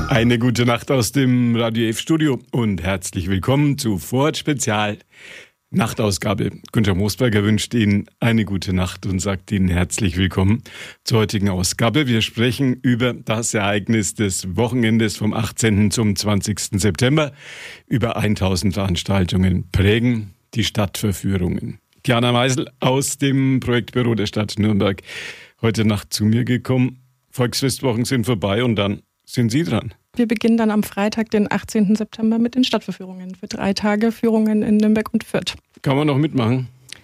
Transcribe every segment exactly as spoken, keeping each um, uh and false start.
Eine gute Nacht aus dem Radio F-Studio und herzlich willkommen zu Vorort Spezial Nachtausgabe. Günther Moosberger wünscht Ihnen eine gute Nacht und sagt Ihnen herzlich willkommen zur heutigen Ausgabe. Wir sprechen über das Ereignis des Wochenendes vom achtzehnten zum zwanzigsten September. Über tausend Veranstaltungen prägen die Stadtverführungen. Diana Meisel aus dem Projektbüro der Stadt Nürnberg heute Nacht zu mir gekommen. Volksfestwochen sind vorbei und dann sind Sie dran. Wir beginnen dann am Freitag, den achtzehnten September, mit den Stadtverführungen für drei Tage Führungen in Nürnberg und Fürth. Kann man noch mitmachen?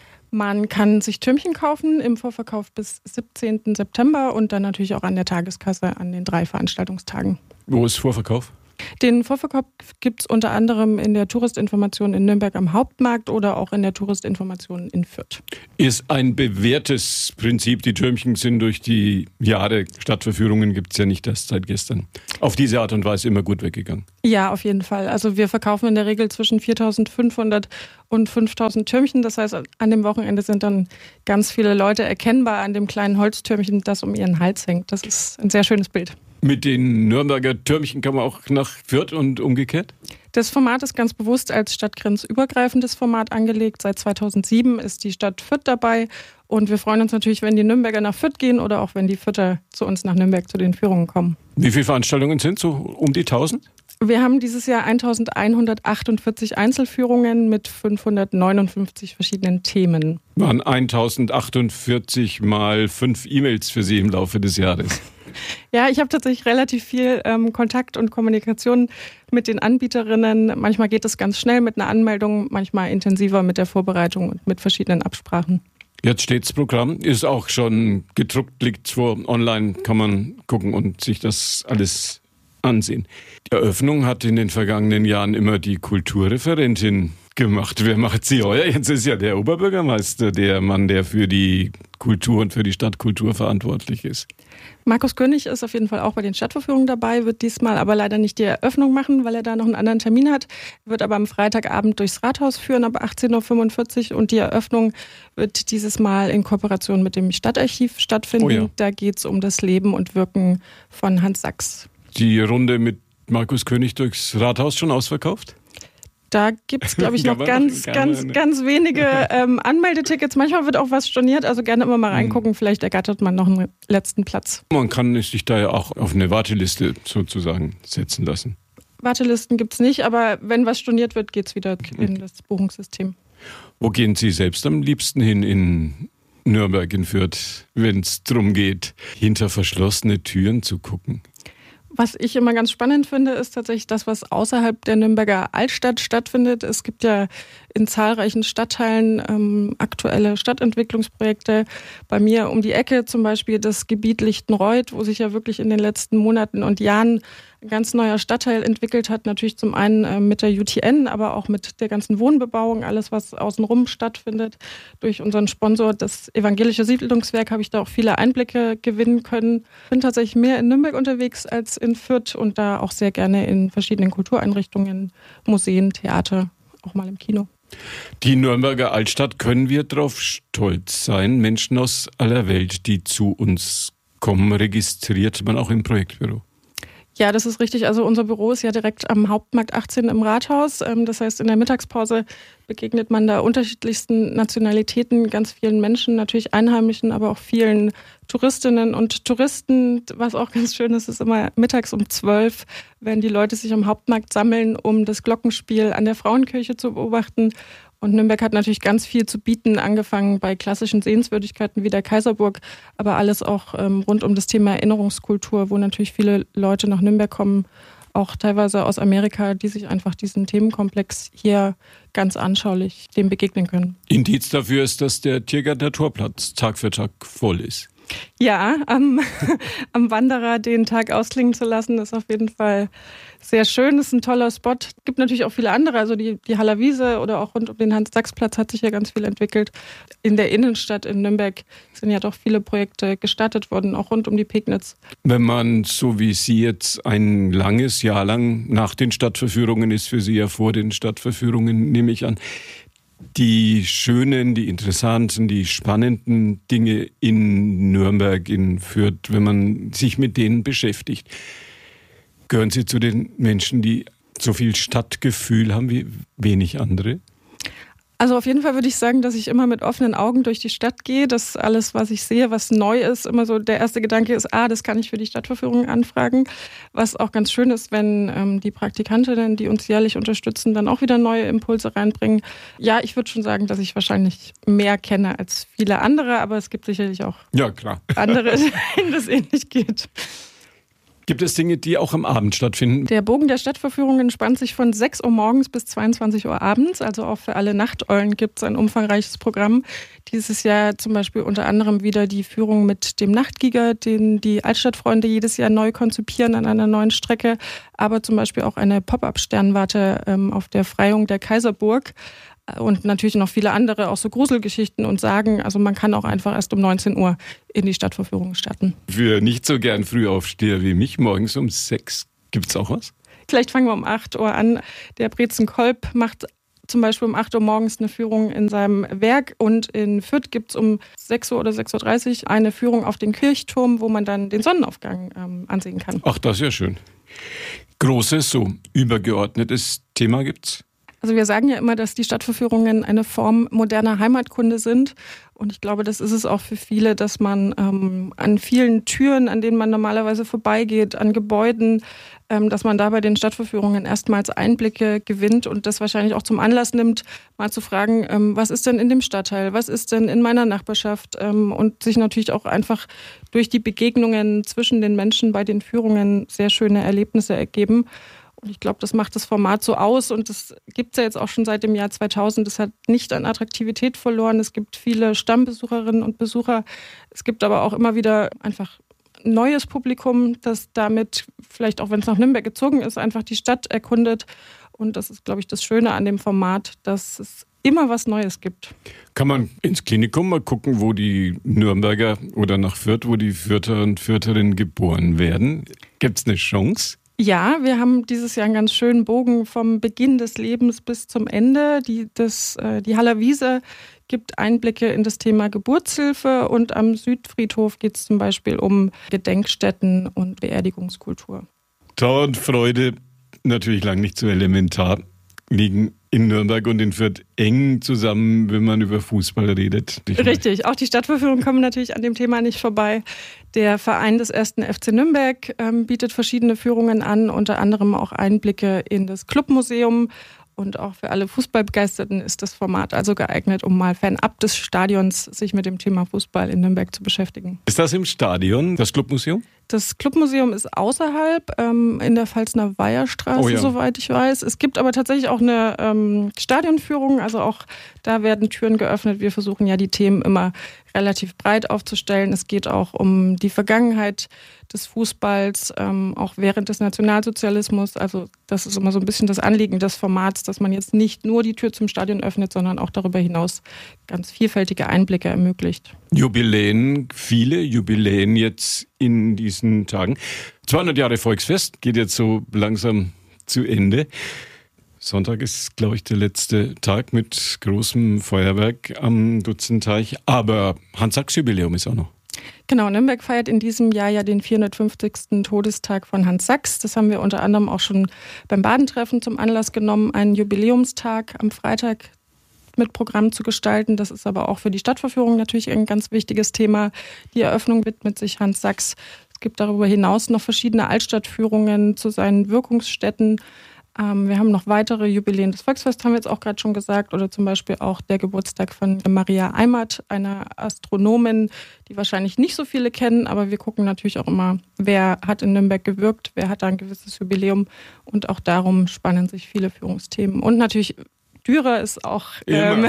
Man kann sich Türmchen kaufen im Vorverkauf bis siebzehnten September und dann natürlich auch an der Tageskasse an den drei Veranstaltungstagen. Wo ist Vorverkauf? Den Vorverkauf gibt es unter anderem in der Touristinformation in Nürnberg am Hauptmarkt oder auch in der Touristinformation in Fürth. Ist ein bewährtes Prinzip. Die Türmchen sind durch die Jahre Stadtverführungen, gibt es ja nicht erst seit gestern, auf diese Art und Weise immer gut weggegangen. Ja, auf jeden Fall. Also wir verkaufen in der Regel zwischen viertausendfünfhundert und fünftausend Türmchen. Das heißt, an dem Wochenende sind dann ganz viele Leute erkennbar an dem kleinen Holztürmchen, das um ihren Hals hängt. Das ist ein sehr schönes Bild. Mit den Nürnberger Türmchen kann man auch nach Fürth und umgekehrt? Das Format ist ganz bewusst als stadtgrenzübergreifendes Format angelegt. Seit zweitausendsieben ist die Stadt Fürth dabei. Und wir freuen uns natürlich, wenn die Nürnberger nach Fürth gehen oder auch wenn die Fürther zu uns nach Nürnberg zu den Führungen kommen. Wie viele Veranstaltungen sind so? Um die tausend? Wir haben dieses Jahr eintausendeinhundertachtundvierzig Einzelführungen mit fünfhundertneunundfünfzig verschiedenen Themen. Waren eintausendachundvierzig mal fünf E-Mails für Sie im Laufe des Jahres? Ja, ich habe tatsächlich relativ viel ähm, Kontakt und Kommunikation mit den Anbieterinnen. Manchmal geht es ganz schnell mit einer Anmeldung, manchmal intensiver mit der Vorbereitung und mit verschiedenen Absprachen. Jetzt steht's Programm, ist auch schon gedruckt, liegt vor, online kann man gucken und sich das alles ansehen. Die Eröffnung hat in den vergangenen Jahren immer die Kulturreferentin gemacht. Wer macht sie heuer? Jetzt ist ja der Oberbürgermeister der Mann, der für die Kultur und für die Stadtkultur verantwortlich ist. Markus König ist auf jeden Fall auch bei den Stadtverführungen dabei, wird diesmal aber leider nicht die Eröffnung machen, weil er da noch einen anderen Termin hat, wird aber am Freitagabend durchs Rathaus führen ab achtzehn Uhr fünfundvierzig und die Eröffnung wird dieses Mal in Kooperation mit dem Stadtarchiv stattfinden. Oh ja. Da geht es um das Leben und Wirken von Hans Sachs. Die Runde mit Markus König durchs Rathaus schon ausverkauft? Da gibt es, glaube ich, noch ganz, ganz, ganz wenige ähm, Anmeldetickets. Manchmal wird auch was storniert, also gerne immer mal reingucken. Vielleicht ergattert man noch einen letzten Platz. Man kann sich da ja auch auf eine Warteliste sozusagen setzen lassen. Wartelisten gibt es nicht, aber wenn was storniert wird, geht es wieder in das Buchungssystem. Wo gehen Sie selbst am liebsten hin in Nürnberg, in Fürth, wenn es darum geht, hinter verschlossene Türen zu gucken? Was ich immer ganz spannend finde, ist tatsächlich das, was außerhalb der Nürnberger Altstadt stattfindet. Es gibt ja in zahlreichen Stadtteilen ähm, aktuelle Stadtentwicklungsprojekte. Bei mir um die Ecke zum Beispiel das Gebiet Lichtenreuth, wo sich ja wirklich in den letzten Monaten und Jahren ein ganz neuer Stadtteil entwickelt hat. Natürlich zum einen äh, mit der U T N, aber auch mit der ganzen Wohnbebauung, alles was außenrum stattfindet. Durch unseren Sponsor, das Evangelische Siedlungswerk, habe ich da auch viele Einblicke gewinnen können. Bin tatsächlich mehr in Nürnberg unterwegs als in Fürth und da auch sehr gerne in verschiedenen Kultureinrichtungen, Museen, Theater, auch mal im Kino. Die Nürnberger Altstadt, können wir darauf stolz sein? Menschen aus aller Welt, die zu uns kommen, registriert man auch im Projektbüro? Ja, das ist richtig. Also unser Büro ist ja direkt am Hauptmarkt achtzehn im Rathaus. Das heißt, in der Mittagspause begegnet man da unterschiedlichsten Nationalitäten, ganz vielen Menschen, natürlich Einheimischen, aber auch vielen Touristinnen und Touristen. Was auch ganz schön ist, ist immer mittags um zwölf, wenn die Leute sich am Hauptmarkt sammeln, um das Glockenspiel an der Frauenkirche zu beobachten. Und Nürnberg hat natürlich ganz viel zu bieten, angefangen bei klassischen Sehenswürdigkeiten wie der Kaiserburg, aber alles auch ähm, rund um das Thema Erinnerungskultur, wo natürlich viele Leute nach Nürnberg kommen, auch teilweise aus Amerika, die sich einfach diesen Themenkomplex hier ganz anschaulich dem begegnen können. Indiz dafür ist, dass der Tiergarten Torplatz Tag für Tag voll ist. Ja, am, am Wanderer den Tag ausklingen zu lassen, ist auf jeden Fall sehr schön. Ist ein toller Spot. Es gibt natürlich auch viele andere, also die, die Haller Wiese oder auch rund um den Hans-Sachs-Platz hat sich ja ganz viel entwickelt. In der Innenstadt in Nürnberg sind ja doch viele Projekte gestartet worden, auch rund um die Pegnitz. Wenn man, so wie Sie jetzt ein langes Jahr lang nach den Stadtverführungen ist, für Sie ja vor den Stadtverführungen, nehme ich an, die schönen, die interessanten, die spannenden Dinge in Nürnberg, in Fürth, wenn man sich mit denen beschäftigt. Gehören Sie zu den Menschen, die so viel Stadtgefühl haben wie wenig andere? Also auf jeden Fall würde ich sagen, dass ich immer mit offenen Augen durch die Stadt gehe, dass alles, was ich sehe, was neu ist, immer so der erste Gedanke ist, ah, das kann ich für die Stadtverführung anfragen. Was auch ganz schön ist, wenn ähm, die Praktikantinnen, die uns jährlich unterstützen, dann auch wieder neue Impulse reinbringen. Ja, ich würde schon sagen, dass ich wahrscheinlich mehr kenne als viele andere, aber es gibt sicherlich auch ja, klar. andere, denen das ähnlich geht. Gibt es Dinge, die auch am Abend stattfinden? Der Bogen der Stadtverführungen spannt sich von sechs Uhr morgens bis zweiundzwanzig Uhr abends. Also auch für alle Nachteulen gibt es ein umfangreiches Programm. Dieses Jahr zum Beispiel unter anderem wieder die Führung mit dem Nachtgiger, den die Altstadtfreunde jedes Jahr neu konzipieren an einer neuen Strecke. Aber zum Beispiel auch eine Pop-up-Sternwarte ähm, auf der Freiung der Kaiserburg. Und natürlich noch viele andere, auch so Gruselgeschichten und Sagen. Also man kann auch einfach erst um neunzehn Uhr in die Stadtverführung starten. Für nicht so gern Frühaufsteher wie mich, morgens um sechs, gibt es auch was? Vielleicht fangen wir um acht Uhr an. Der Brezen Kolb macht zum Beispiel um acht Uhr morgens eine Führung in seinem Werk. Und in Fürth gibt es um sechs Uhr oder sechs Uhr dreißig eine Führung auf den Kirchturm, wo man dann den Sonnenaufgang ähm, ansehen kann. Ach, das ist ja schön. Großes, so übergeordnetes Thema gibt's? Also wir sagen ja immer, dass die Stadtverführungen eine Form moderner Heimatkunde sind. Und ich glaube, das ist es auch für viele, dass man ähm, an vielen Türen, an denen man normalerweise vorbeigeht, an Gebäuden, ähm, dass man da bei den Stadtverführungen erstmals Einblicke gewinnt und das wahrscheinlich auch zum Anlass nimmt, mal zu fragen, ähm, was ist denn in dem Stadtteil, was ist denn in meiner Nachbarschaft ähm, und sich natürlich auch einfach durch die Begegnungen zwischen den Menschen bei den Führungen sehr schöne Erlebnisse ergeben. Und ich glaube, das macht das Format so aus und das gibt es ja jetzt auch schon seit dem Jahr zweitausend. Es hat nicht an Attraktivität verloren. Es gibt viele Stammbesucherinnen und Besucher. Es gibt aber auch immer wieder einfach neues Publikum, das damit, vielleicht auch wenn es nach Nürnberg gezogen ist, einfach die Stadt erkundet. Und das ist, glaube ich, das Schöne an dem Format, dass es immer was Neues gibt. Kann man ins Klinikum mal gucken, wo die Nürnberger oder nach Fürth, wo die Fürther und Fürtherinnen geboren werden? Gibt es eine Chance? Ja, wir haben dieses Jahr einen ganz schönen Bogen vom Beginn des Lebens bis zum Ende. Die, das, äh, die Haller Wiese gibt Einblicke in das Thema Geburtshilfe und am Südfriedhof geht es zum Beispiel um Gedenkstätten und Beerdigungskultur. Trauer und Freude, natürlich lang nicht so elementar, liegen in Nürnberg und in Fürth eng zusammen, wenn man über Fußball redet. Richtig, auch die Stadtverführungen kommen natürlich an dem Thema nicht vorbei. Der Verein des ersten F C Nürnberg ähm, bietet verschiedene Führungen an, unter anderem auch Einblicke in das Clubmuseum. Und auch für alle Fußballbegeisterten ist das Format also geeignet, um mal fernab des Stadions sich mit dem Thema Fußball in Nürnberg zu beschäftigen. Ist das im Stadion, das Clubmuseum? Das Clubmuseum ist außerhalb, ähm, in der Pfalzner Weiherstraße, oh ja. Soweit ich weiß. Es gibt aber tatsächlich auch eine ähm, Stadionführung, also auch da werden Türen geöffnet. Wir versuchen ja die Themen immer relativ breit aufzustellen. Es geht auch um die Vergangenheit des Fußballs, ähm, auch während des Nationalsozialismus. Also das ist immer so ein bisschen das Anliegen des Formats, dass man jetzt nicht nur die Tür zum Stadion öffnet, sondern auch darüber hinaus ganz vielfältige Einblicke ermöglicht. Jubiläen, viele Jubiläen jetzt in diesen Tagen. zweihundert Jahre Volksfest geht jetzt so langsam zu Ende. Sonntag ist, glaube ich, der letzte Tag mit großem Feuerwerk am Dutzenteich. Aber Hans-Sachs-Jubiläum ist auch noch. Genau, Nürnberg feiert in diesem Jahr ja den vierhundertfünfzigsten Todestag von Hans Sachs. Das haben wir unter anderem auch schon beim Badentreffen zum Anlass genommen, einen Jubiläumstag am Freitag mit Programm zu gestalten. Das ist aber auch für die Stadtverführung natürlich ein ganz wichtiges Thema. Die Eröffnung widmet sich Hans Sachs. Es gibt darüber hinaus noch verschiedene Altstadtführungen zu seinen Wirkungsstätten. Ähm, wir haben noch weitere Jubiläen. Das Volksfest haben wir jetzt auch gerade schon gesagt. Oder zum Beispiel auch der Geburtstag von Maria Eimert, einer Astronomin, die wahrscheinlich nicht so viele kennen. Aber wir gucken natürlich auch immer, wer hat in Nürnberg gewirkt, wer hat da ein gewisses Jubiläum. Und auch darum spannen sich viele Führungsthemen. Und natürlich Dürer ist auch ähm,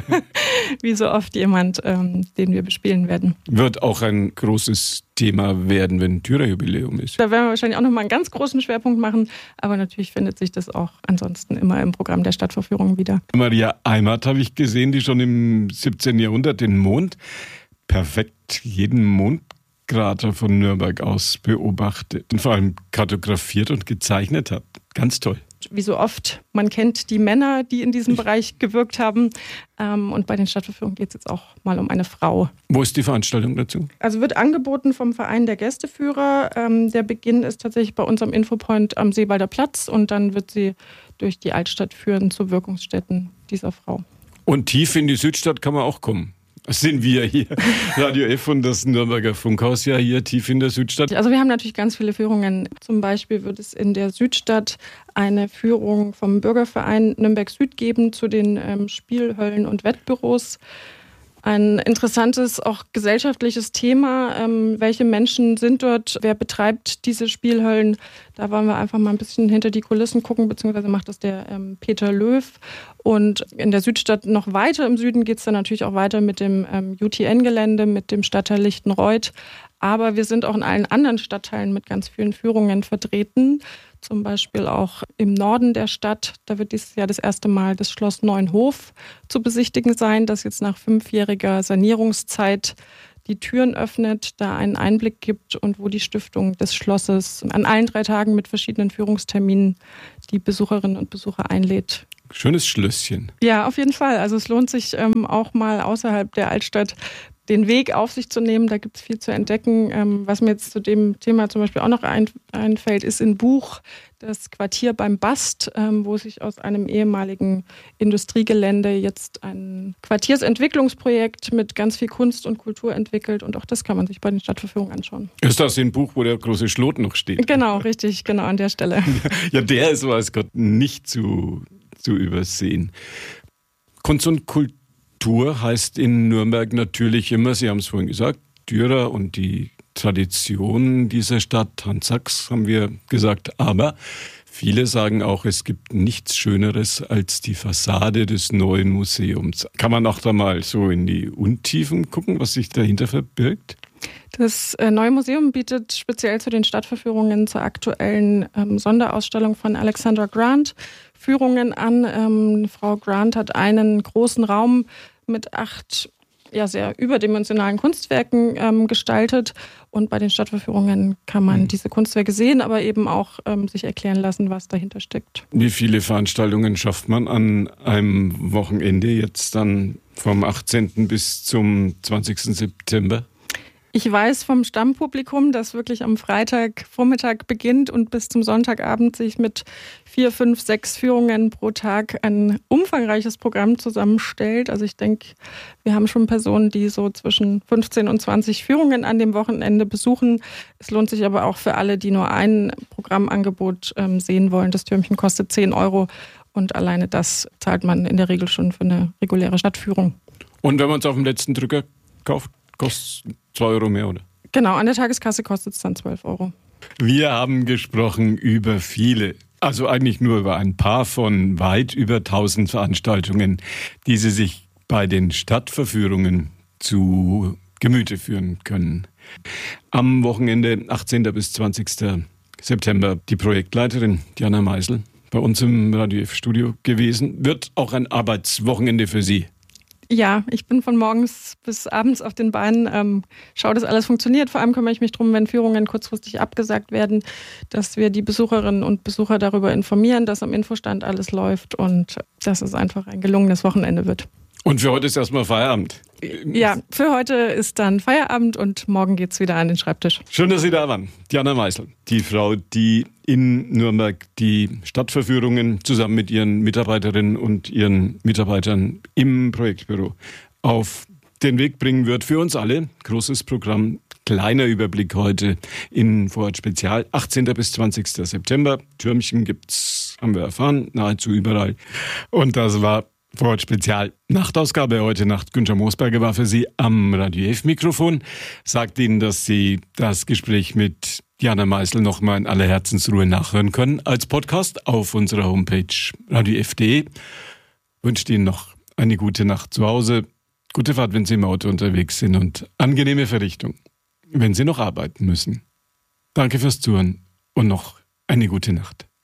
wie so oft jemand, ähm, den wir bespielen werden. Wird auch ein großes Thema werden, wenn Dürer-Jubiläum ist. Da werden wir wahrscheinlich auch nochmal einen ganz großen Schwerpunkt machen, aber natürlich findet sich das auch ansonsten immer im Programm der Stadtverführung wieder. Maria Eimert habe ich gesehen, die schon im siebzehnten Jahrhundert den Mond perfekt jeden Mondkrater von Nürnberg aus beobachtet und vor allem kartografiert und gezeichnet hat. Ganz toll. Wie so oft, man kennt die Männer, die in diesem Bereich gewirkt haben. Ähm, und bei den Stadtverführungen geht es jetzt auch mal um eine Frau. Wo ist die Veranstaltung dazu? Also wird angeboten vom Verein der Gästeführer. Ähm, der Beginn ist tatsächlich bei uns am Infopoint am Seewalder Platz und dann wird sie durch die Altstadt führen zu Wirkungsstätten dieser Frau. Und tief in die Südstadt kann man auch kommen. Das sind wir hier, Radio F und das Nürnberger Funkhaus ja hier tief in der Südstadt. Also wir haben natürlich ganz viele Führungen. Zum Beispiel wird es in der Südstadt eine Führung vom Bürgerverein Nürnberg Süd geben zu den ähm, Spielhöllen und Wettbüros. Ein interessantes, auch gesellschaftliches Thema. Ähm, welche Menschen sind dort? Wer betreibt diese Spielhöllen? Da wollen wir einfach mal ein bisschen hinter die Kulissen gucken, beziehungsweise macht das der ähm, Peter Löw. Und in der Südstadt noch weiter im Süden geht es dann natürlich auch weiter mit dem ähm, U T N-Gelände, mit dem Stadtteil Lichtenreuth. Aber wir sind auch in allen anderen Stadtteilen mit ganz vielen Führungen vertreten. Zum Beispiel auch im Norden der Stadt. Da wird dieses Jahr das erste Mal das Schloss Neuenhof zu besichtigen sein, das jetzt nach fünfjähriger Sanierungszeit die Türen öffnet, da einen Einblick gibt und wo die Stiftung des Schlosses an allen drei Tagen mit verschiedenen Führungsterminen die Besucherinnen und Besucher einlädt. Schönes Schlösschen. Ja, auf jeden Fall. Also es lohnt sich ähm, auch mal außerhalb der Altstadt den Weg auf sich zu nehmen. Da gibt es viel zu entdecken. Ähm, was mir jetzt zu dem Thema zum Beispiel auch noch ein, einfällt, ist ein Buch, das Quartier beim Bast, ähm, wo sich aus einem ehemaligen Industriegelände jetzt ein Quartiersentwicklungsprojekt mit ganz viel Kunst und Kultur entwickelt. Und auch das kann man sich bei den Stadtverführungen anschauen. Ist das ein Buch, wo der große Schlot noch steht? Genau, richtig, genau an der Stelle. Ja, der ist, weiß Gott, nicht zu, zu übersehen. Kunst und Kultur Kultur heißt in Nürnberg natürlich immer, Sie haben es vorhin gesagt, Dürer und die Tradition dieser Stadt, Hans Sachs haben wir gesagt, aber viele sagen auch, es gibt nichts Schöneres als die Fassade des neuen Museums. Kann man auch da mal so in die Untiefen gucken, was sich dahinter verbirgt? Das neue Museum bietet speziell zu den Stadtverführungen zur aktuellen ähm, Sonderausstellung von Alexandra Grant Führungen an. Ähm, Frau Grant hat einen großen Raum mit acht ja, sehr überdimensionalen Kunstwerken ähm, gestaltet. Und bei den Stadtverführungen kann man mhm. diese Kunstwerke sehen, aber eben auch ähm, sich erklären lassen, was dahinter steckt. Wie viele Veranstaltungen schafft man an einem Wochenende jetzt dann vom achtzehnten bis zum zwanzigsten September? Ich weiß vom Stammpublikum, dass wirklich am Freitagvormittag beginnt und bis zum Sonntagabend sich mit vier, fünf, sechs Führungen pro Tag ein umfangreiches Programm zusammenstellt. Also ich denke, wir haben schon Personen, die so zwischen fünfzehn und zwanzig Führungen an dem Wochenende besuchen. Es lohnt sich aber auch für alle, die nur ein Programmangebot ähm, sehen wollen. Das Türmchen kostet zehn Euro und alleine das zahlt man in der Regel schon für eine reguläre Stadtführung. Und wenn man es auf dem letzten Drücker kauft? Kostet zwei Euro mehr, oder? Genau, an der Tageskasse kostet es dann zwölf Euro. Wir haben gesprochen über viele, also eigentlich nur über ein paar von weit über tausend Veranstaltungen, die Sie sich bei den Stadtverführungen zu Gemüte führen können. Am Wochenende achtzehnten bis zwanzigsten September die Projektleiterin Diana Meisel bei uns im Radio F-Studio gewesen. Wird auch ein Arbeitswochenende für Sie. Ja, ich bin von morgens bis abends auf den Beinen, ähm, schaue, dass alles funktioniert. Vor allem kümmere ich mich darum, wenn Führungen kurzfristig abgesagt werden, dass wir die Besucherinnen und Besucher darüber informieren, dass am Infostand alles läuft und dass es einfach ein gelungenes Wochenende wird. Und für heute ist erstmal Feierabend. Ja, für heute ist dann Feierabend und morgen geht's wieder an den Schreibtisch. Schön, dass Sie da waren. Diana Meisel, die Frau, die in Nürnberg die Stadtverführungen zusammen mit ihren Mitarbeiterinnen und ihren Mitarbeitern im Projektbüro auf den Weg bringen wird. Für uns alle. Großes Programm. Kleiner Überblick heute in Vorort Spezial. achtzehnten bis zwanzigsten September. Türmchen gibt's, haben wir erfahren, nahezu überall. Und das war Vorort Spezial Nachtausgabe heute Nacht. Günther Moosberger war für Sie am Radio F-Mikrofon. Sagt Ihnen, dass Sie das Gespräch mit Diana Meisel nochmal in aller Herzensruhe nachhören können als Podcast auf unserer Homepage radio f punkt de. Wünscht Ihnen noch eine gute Nacht zu Hause, gute Fahrt, wenn Sie im Auto unterwegs sind und angenehme Verrichtung, wenn Sie noch arbeiten müssen. Danke fürs Zuhören und noch eine gute Nacht.